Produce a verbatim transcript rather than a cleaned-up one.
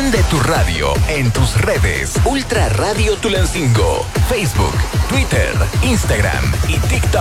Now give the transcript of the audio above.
Prende tu radio en tus redes. Ultra Radio Tulancingo. Facebook, Twitter, Instagram y TikTok.